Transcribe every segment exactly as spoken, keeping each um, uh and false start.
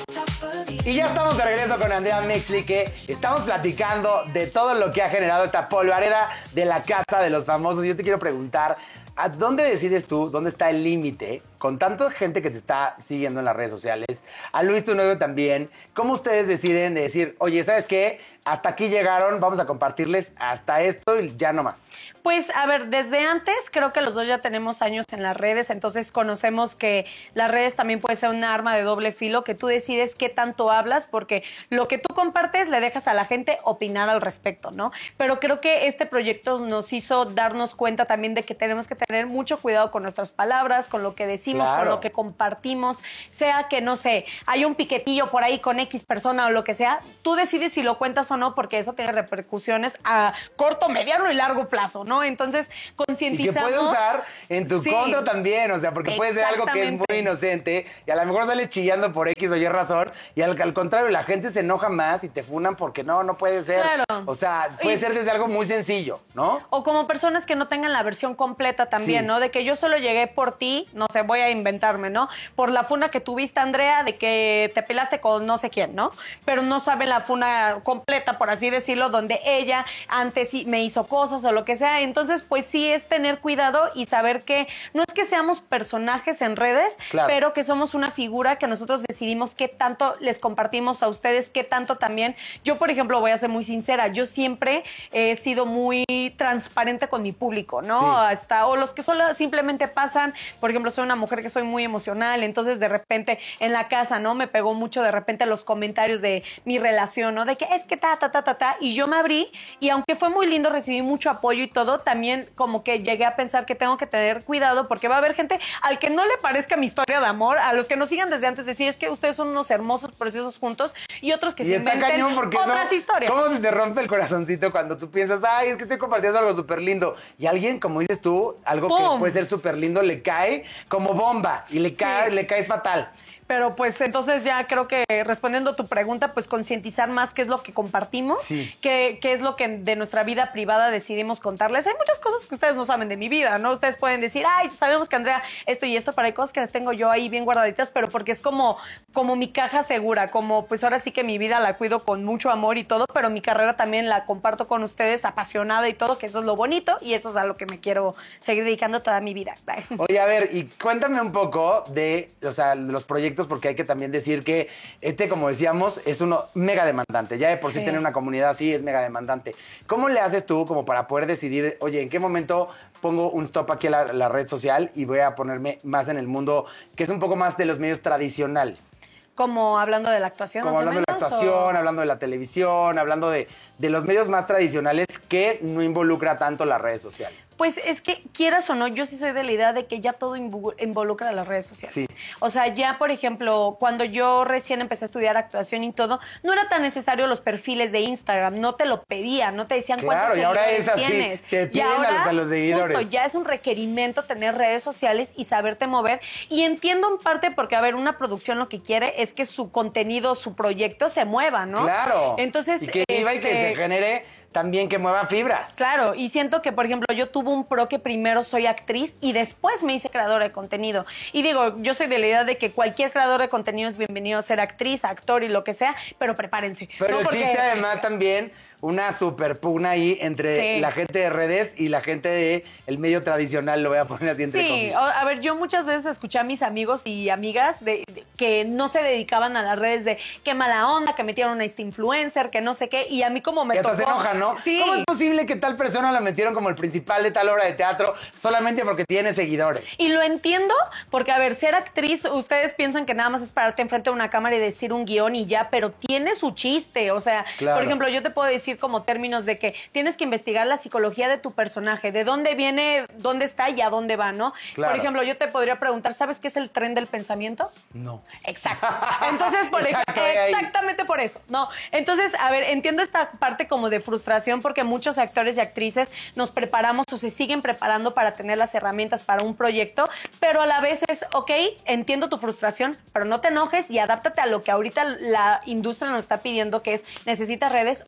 Y ya estamos de regreso con Andrea Mexley, que estamos platicando de todo lo que ha generado esta polvareda de la Casa de los Famosos. Yo te quiero preguntar, ¿a dónde decides tú, dónde está el límite con tanta gente que te está siguiendo en las redes sociales? A Luis, tu novio también. ¿Cómo ustedes deciden de decir, oye, ¿sabes qué? Hasta aquí llegaron, vamos a compartirles hasta esto y ya no más? Pues, a ver, desde antes creo que los dos ya tenemos años en las redes, entonces conocemos que las redes también puede ser un arma de doble filo, que tú decides qué tanto hablas, porque lo que tú compartes le dejas a la gente opinar al respecto, ¿no? Pero creo que este proyecto nos hizo darnos cuenta también de que tenemos que tener mucho cuidado con nuestras palabras, con lo que decimos, Claro. con lo que compartimos, sea que, no sé, hay un piquetillo por ahí con X persona o lo que sea, tú decides si lo cuentas o no, porque eso tiene repercusiones a corto, mediano y largo plazo, ¿no? Entonces, concientizamos. Y que puede usar en tu Sí. contra también, o sea, porque puede ser algo que es muy inocente y a lo mejor sale chillando por X o Y razón y al, al contrario, la gente se enoja más y te funan porque no, no puede ser. Claro. O sea, puede Y- ser desde algo muy sencillo, ¿no? O como personas que no tengan la versión completa también, Sí. ¿no? De que yo solo llegué por ti, no sé, voy a inventarme, ¿no? Por la funa que tuviste, Andrea, de que te pelaste con no sé quién, ¿no? Pero no saben la funa completa, por así decirlo, donde ella antes sí me hizo cosas o lo que sea. Entonces, pues sí es tener cuidado y saber que no es que seamos personajes en redes, Claro. pero que somos una figura que nosotros decidimos qué tanto les compartimos a ustedes, qué tanto también. Yo, por ejemplo, voy a ser muy sincera, yo siempre he sido muy transparente con mi público, ¿no? Sí. Hasta, o los que solo simplemente pasan, por ejemplo, soy una mujer que soy muy emocional, entonces de repente en la casa, ¿no? Me pegó mucho de repente los comentarios de mi relación, ¿no? De que es que ta, ta, ta, ta, ta, y yo me abrí, y aunque fue muy lindo, recibí mucho apoyo y todo, también como que llegué a pensar que tengo que tener cuidado porque va a haber gente al que no le parezca mi historia de amor, a los que nos sigan desde antes, decir, es que ustedes son unos hermosos, preciosos juntos, y otros que Y se está inventen cañón porque otras no, historias. ¿cómo se te rompe el corazoncito cuando tú piensas, ay, es que estoy compartiendo algo súper lindo? Y alguien, como dices tú, algo ¡Pum! que puede ser súper lindo, le cae como bomba y le, Sí. cae, le caes fatal. Pero pues entonces ya creo que respondiendo a tu pregunta, pues concientizar más qué es lo que compartimos, Sí. qué, qué es lo que de nuestra vida privada decidimos contarles. Hay muchas cosas que ustedes no saben de mi vida, ¿no? Ustedes pueden decir, ay, sabemos que Andrea esto y esto, pero hay cosas que las tengo yo ahí bien guardaditas, pero porque es como, como mi caja segura, como pues ahora sí que mi vida la cuido con mucho amor y todo, pero mi carrera también la comparto con ustedes apasionada y todo, que eso es lo bonito y eso es a lo que me quiero seguir dedicando toda mi vida. Oye, a ver, y cuéntame un poco de, o sea, de los proyectos, porque hay que también decir que este, como decíamos, es uno mega demandante. Ya de por sí, Sí. tener una comunidad así es mega demandante. ¿Cómo le haces tú como para poder decidir, oye, en qué momento pongo un stop aquí a la, la red social y voy a ponerme más en el mundo que es un poco más de los medios tradicionales? Como hablando de la actuación, Como más o hablando de la menos, actuación, o- hablando de la televisión, hablando de, de los medios más tradicionales que no involucra tanto las redes sociales. Pues es que, quieras o no, yo sí soy de la idea de que ya todo invu- involucra las redes sociales. Sí. O sea, ya, por ejemplo, cuando yo recién empecé a estudiar actuación y todo, no era tan necesario los perfiles de Instagram, no te lo pedían, no te decían Claro, cuántos y ahora seguidores es así, tienes. te Y piden a ahora, los- a los seguidores. justo, ya es un requerimiento tener redes sociales y saberte mover. Y entiendo en parte porque, a ver, una producción lo que quiere es que su contenido, su proyecto se mueva, ¿no? Claro. Entonces, y que viva y que este, se genere también que mueva fibras. Claro, y siento que, por ejemplo, yo tuve un pro que primero soy actriz y después me hice creadora de contenido. Y digo, yo soy de la idea de que cualquier creador de contenido es bienvenido a ser actriz, actor y lo que sea, pero prepárense. Pero ¿no? Porque- existe además también una super pugna ahí entre Sí. la gente de redes y la gente de el medio tradicional, lo voy a poner así entre Sí, comillas. o- a ver, yo muchas veces escuché a mis amigos y amigas de, de- que no se dedicaban a las redes de qué mala onda, que metieron una este influencer, que no sé qué, y a mí como me Que hasta tocó... se enojan, ¿no? Sí. ¿Cómo es posible que tal persona la metieron como el principal de tal obra de teatro solamente porque tiene seguidores? Y lo entiendo, porque, a ver, ser actriz, ustedes piensan que nada más es pararte enfrente de una cámara y decir un guión y ya, pero tiene su chiste. O sea, Claro. por ejemplo, yo te puedo decir como términos de que tienes que investigar la psicología de tu personaje, de dónde viene, dónde está y a dónde va, ¿no? Claro. Por ejemplo, yo te podría preguntar, ¿sabes qué es el tren del pensamiento? No. Exacto. Entonces, por ejemplo, Exacto, de ahí. exactamente por eso. No, entonces, a ver, entiendo esta parte como de frustración porque muchos actores y actrices nos preparamos o se siguen preparando para tener las herramientas para un proyecto, pero a la vez es, ok, entiendo tu frustración, pero no te enojes y adáptate a lo que ahorita la industria nos está pidiendo, que es necesitas redes, ocúpate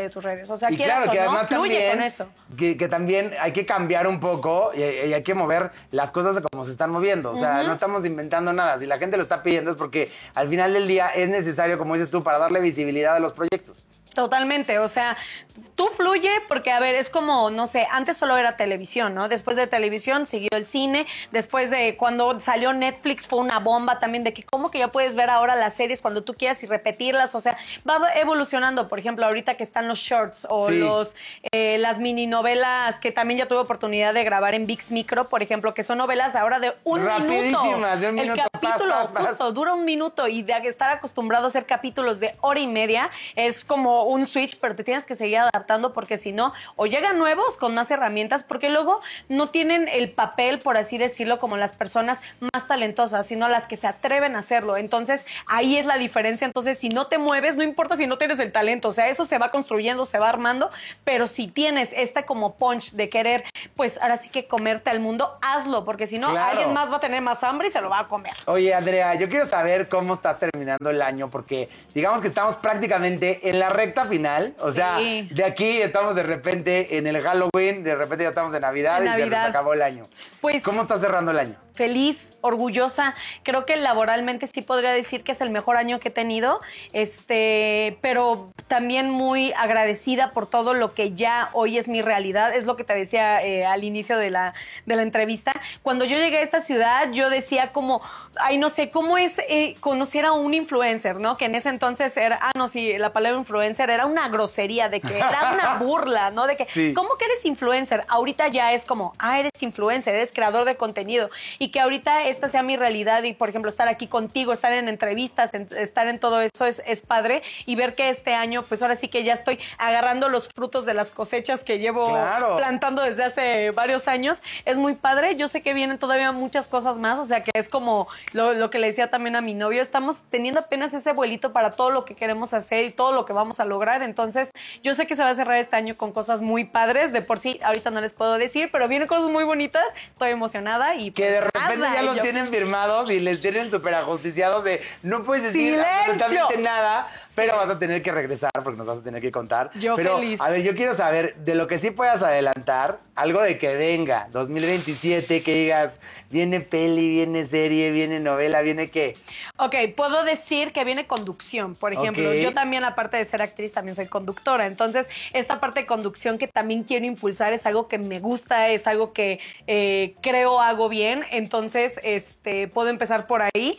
de tus redes. O sea, Y quieras claro, que o no, además fluye también, con eso. Que, que también hay que cambiar un poco y, y hay que mover las cosas como se están moviendo. O sea, uh-huh. no estamos inventando nada. Si la gente lo está pidiendo es porque al final del día es necesario, como dices tú, para darle visibilidad a los proyectos. Totalmente, o sea, tú fluye porque, a ver, es como, no sé, antes solo era televisión, ¿no? Después de televisión siguió el cine, después de cuando salió Netflix fue una bomba también de que cómo que ya puedes ver ahora las series cuando tú quieras y repetirlas, o sea, va evolucionando, por ejemplo, ahorita que están los shorts o sí. los eh, las mini novelas que también ya tuve oportunidad de grabar en ViX Micro, por ejemplo, que son novelas ahora de un minuto. De un el minuto, capítulo pas, pas, justo dura un minuto y de estar acostumbrado a hacer capítulos de hora y media es como un switch, pero te tienes que seguir adaptando porque si no, o llegan nuevos con más herramientas, porque luego no tienen el papel, por así decirlo, como las personas más talentosas, sino las que se atreven a hacerlo. Entonces, ahí es la diferencia. Entonces, si no te mueves, no importa si no tienes el talento, o sea, eso se va construyendo, se va armando, pero si tienes este como punch de querer, pues ahora sí que comerte al mundo, hazlo, porque si no, claro. alguien más va a tener más hambre y se lo va a comer. Oye, Andrea, yo quiero saber cómo estás terminando el año, porque digamos que estamos prácticamente en la recta final. O sí. sea, de aquí estamos de repente en el Halloween, de repente ya estamos de Navidad en y Navidad. Se nos acabó el año. Pues, ¿cómo estás cerrando el año? Feliz, orgullosa. Creo que laboralmente sí podría decir que es el mejor año que he tenido, este, pero también muy agradecida por todo lo que ya hoy es mi realidad. Es lo que te decía eh, al inicio de la, de la entrevista. Cuando yo llegué a esta ciudad, yo decía como, ay, no sé, ¿cómo es eh, conocer a un influencer, no? Que en ese entonces era, ah, no, sí, la palabra influencer era una grosería, de que era una burla, ¿no? De que, sí. ¿cómo que eres influencer? Ahorita ya es como, ah, eres influencer, eres creador de contenido. Y que ahorita esta sea mi realidad y, por ejemplo, estar aquí contigo, estar en entrevistas, en, estar en todo eso es, es padre. Y ver que este año, pues ahora sí que ya estoy agarrando los frutos de las cosechas que llevo claro. plantando desde hace varios años. Es muy padre. Yo sé que vienen todavía muchas cosas más. O sea, que es como lo, lo que le decía también a mi novio. Estamos teniendo apenas ese vuelito para todo lo que queremos hacer y todo lo que vamos a lograr. Entonces, yo sé que se va a cerrar este año con cosas muy padres. De por sí, ahorita no les puedo decir, pero vienen cosas muy bonitas. Estoy emocionada y... Que de repente nada, ya los yo... tienen firmados y les tienen súper ajusticiados de no puedes decir absolutamente nada, pero sí. vas a tener que regresar porque nos vas a tener que contar. Yo pero, feliz. A ver, yo quiero saber de lo que sí puedas adelantar, algo de que venga, dos mil veintisiete, que digas, viene peli, viene serie, viene novela, viene qué. Ok, puedo decir que viene conducción, por ejemplo. Okay. Yo también, aparte de ser actriz, también soy conductora. Entonces, esta parte de conducción que también quiero impulsar es algo que me gusta, es algo que eh, creo hago bien. Entonces, este, puedo empezar por ahí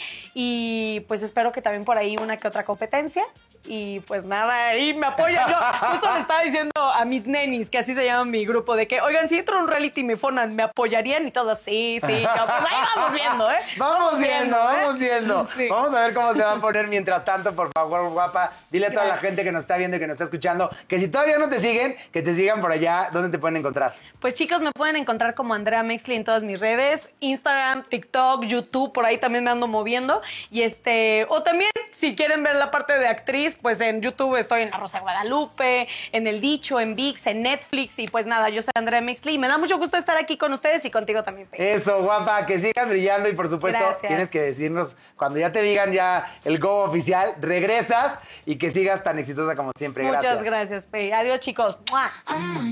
y pues espero que también por ahí una que otra competencia. Y pues nada, ahí me apoyan. Yo justo le estaba diciendo a mis nenis, que así se llama mi grupo, de que, oigan, si entro a un reality y me fonan, ¿me apoyarían? Y todos, sí, sí. No, pues ahí vamos viendo, ¿eh? Vamos, vamos viendo, ¿eh? vamos viendo. Sí. Vamos a ver cómo se va a poner mientras tanto, por favor, guapa. Dile a toda Gracias. la gente que nos está viendo y que nos está escuchando que si todavía no te siguen, que te sigan por allá. ¿Dónde te pueden encontrar? Pues chicos, me pueden encontrar como Andrea Mexley en todas mis redes. Instagram, TikTok, YouTube, por ahí también me ando moviendo. Y este, o también, si quieren ver la parte de actriz, pues en YouTube estoy en La Rosa de Guadalupe, en El Dicho, en ViX, en Netflix. Y pues nada, yo soy Andrea Mexley. Me da mucho gusto estar aquí con ustedes y contigo también, Pe. Eso, guapa, que sigas brillando y por supuesto Gracias. tienes que decirnos, cuando ya te digan ya el go oficial, regresas y que sigas tan exitosa como siempre. Muchas gracias, gracias Pe. Adiós, chicos. ¡Mua!